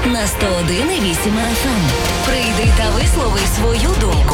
на 101,8 FM. Прийди та вислови свою думку.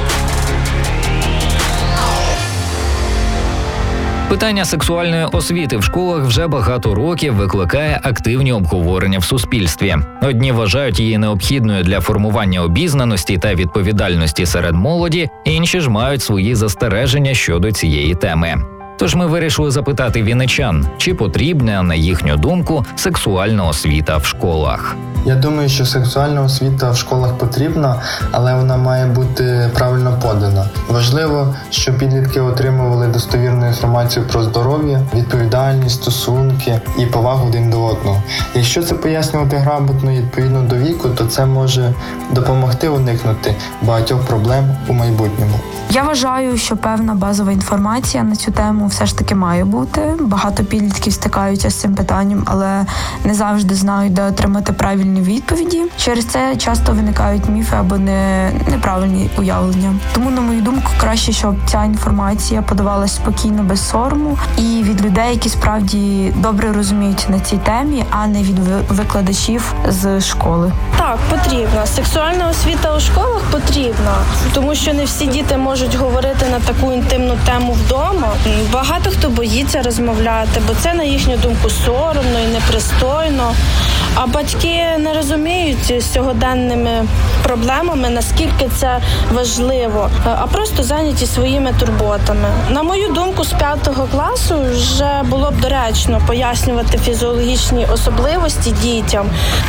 Питання сексуальної освіти в школах вже багато років викликає активні обговорення в суспільстві. Одні вважають її необхідною для формування обізнаності та відповідальності серед молоді, інші ж мають свої застереження щодо цієї теми. Тож ми вирішили запитати вінничан, чи потрібна, на їхню думку, сексуальна освіта в школах. Я думаю, що сексуальна освіта в школах потрібна, але вона має бути правильно подана. Важливо, щоб підлітки отримували достовірну інформацію про здоров'я, відповідальність, стосунки і повагу один до одного. Якщо це пояснювати грамотно і відповідно до віку, то це може допомогти уникнути багатьох проблем у майбутньому. Я вважаю, що певна базова інформація на цю тему все ж таки має бути. Багато підлітків стикаються з цим питанням, але не завжди знають, де отримати правильні відповіді. Через це часто виникають міфи або неправильні уявлення. Тому, на мою думку, краще, щоб ця інформація подавалась спокійно, без сорому, і від людей, які справді добре розуміють на цій темі, а не від викладачів з школи. Так, потрібна. Сексуальна освіта у школах потрібна, тому що не всі діти можуть говорити на таку інтимну тему вдома. Багато хто боїться розмовляти, бо це, на їхню думку, соромно і непристойно. А батьки не розуміють з сьогоденними проблемами, наскільки це важливо, а просто зайняті своїми турботами. На мою думку, з 5 класу вже було б доречно пояснювати фізіологічні особливості дітям.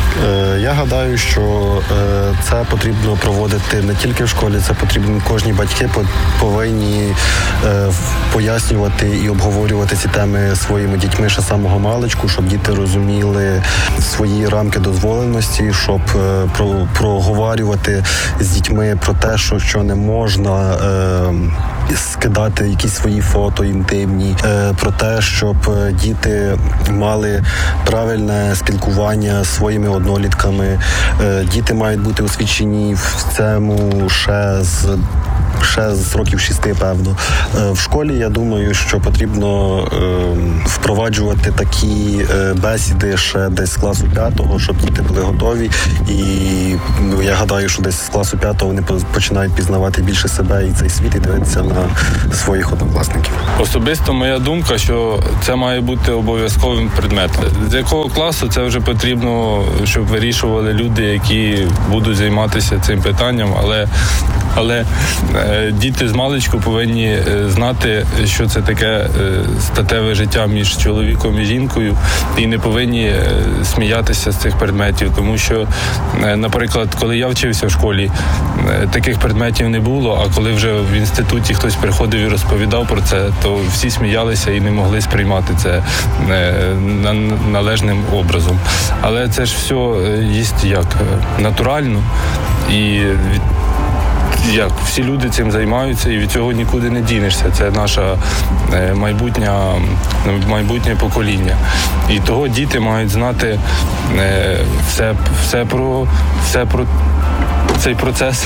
Я гадаю, що це потрібно проводити не тільки в школі, це потрібно, кожні батьки повинні пояснювати і обговорювати ці теми своїми дітьми ще з самого маличку, щоб діти розуміли свої рамки дозволеності, щоб проговорювати з дітьми про те, що не можна скидати якісь свої фото інтимні, про те, щоб діти мали правильне спілкування з своїми однолітками. Діти мають бути освічені в цьому ще з років 6, певно. В школі, я думаю, що потрібно впроваджувати такі бесіди ще десь з класу 5-го, щоб діти були готові. І я гадаю, що десь з класу 5-го вони починають пізнавати більше себе і цей світ, і дивитися на своїх однокласників. Особисто моя думка, що це має бути обов'язковим предметом. З якого класу це вже потрібно, щоб вирішували люди, які будуть займатися цим питанням, але діти з маличку повинні знати, що це таке статеве життя між чоловіком і жінкою, і не повинні сміятися з цих предметів, тому що, наприклад, коли я вчився в школі, таких предметів не було, а коли вже в інституті хтось приходив і розповідав про це, то всі сміялися і не могли сприймати це належним образом. Але це ж все є як натурально, і всі люди цим займаються, і від цього нікуди не дінешся. Це наше майбутнє покоління. І того діти мають знати все про цей процес.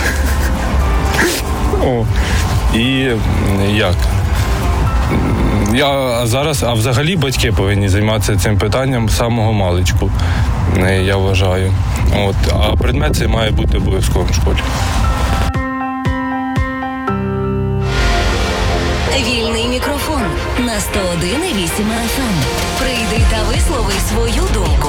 А взагалі батьки повинні займатися цим питанням з самого маличку, я вважаю. А предмет цей має бути обов'язковим в школі. Вільний мікрофон на 101,8 FM. Прийди та вислови свою думку.